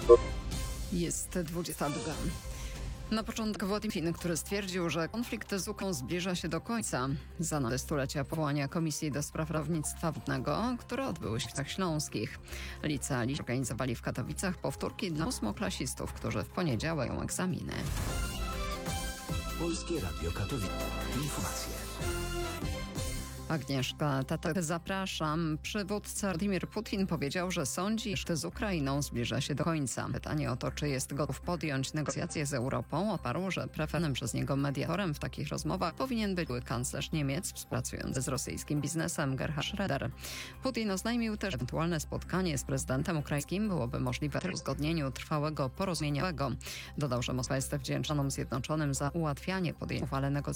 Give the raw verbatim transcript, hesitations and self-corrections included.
Jest dwudziesta druga. Na początku Władimir Putin, który stwierdził, że konflikt z Ukrainą zbliża się do końca. Za nade stulecia powołania Komisji do Spraw Prawnictwa Wodnego, które odbyły się w Lasach Śląskich. Licealiści organizowali w Katowicach powtórki dla ósmoklasistów, którzy w poniedziałek mają egzaminy. Polskie Radio Katowice. Informacje. Agnieszka Tatar, zapraszam. Przywódca Władimir Putin powiedział, że sądzi, że z Ukrainą zbliża się do końca. Pytanie o to, czy jest gotów podjąć negocjacje z Europą, oparł, że preferowanym przez niego mediatorem w takich rozmowach powinien być były kanclerz Niemiec współpracujący z rosyjskim biznesem Gerhard Schröder. Putin oznajmił też, że ewentualne spotkanie z prezydentem ukraińskim byłoby możliwe w uzgodnieniu trwałego porozumienia. Dodał, że Moskwa jest wdzięczna Zjednoczonym za ułatwianie podjęcia uchwale negocjacji.